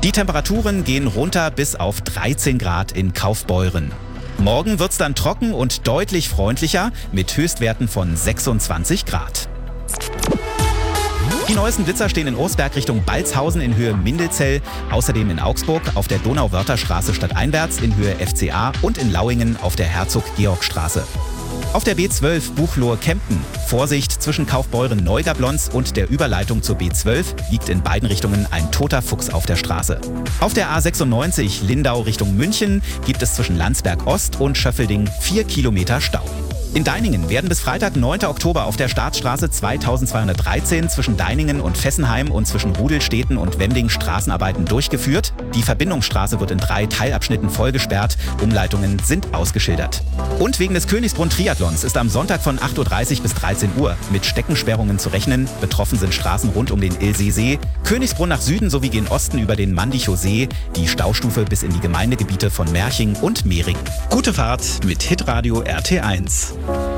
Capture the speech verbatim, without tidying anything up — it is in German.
Die Temperaturen gehen runter bis auf dreizehn Grad in Kaufbeuren. Morgen wird's dann trocken und deutlich freundlicher mit Höchstwerten von sechsundzwanzig Grad. Die neuesten Blitzer stehen in Ursberg Richtung Balzhausen in Höhe Mindelzell, außerdem in Augsburg auf der Donauwörtherstraße stadteinwärts in Höhe F C A und in Lauingen auf der Herzog-Georg-Straße. Auf der B zwölf Buchloe-Kempten. Vorsicht, zwischen Kaufbeuren-Neugablonz und der Überleitung zur B zwölf liegt in beiden Richtungen ein toter Fuchs auf der Straße. Auf der A sechsundneunzig Lindau Richtung München gibt es zwischen Landsberg Ost und Schöffelding vier Kilometer Stau. In Deiningen werden bis Freitag, neunten Oktober auf der Staatsstraße zweitausendzweihundertdreizehn zwischen Deiningen und Fessenheim und zwischen Rudelstädten und Wending Straßenarbeiten durchgeführt. Die Verbindungsstraße wird in drei Teilabschnitten vollgesperrt. Umleitungen sind ausgeschildert. Und wegen des Königsbrunn-Triathlons ist am Sonntag von acht Uhr dreißig bis dreizehn Uhr mit Steckensperrungen zu rechnen. Betroffen sind Straßen rund um den Ilseesee, Königsbrunn nach Süden sowie gen Osten über den Mandichow See, die Staustufe bis in die Gemeindegebiete von Merching und Mehring. Gute Fahrt mit Hitradio R T eins.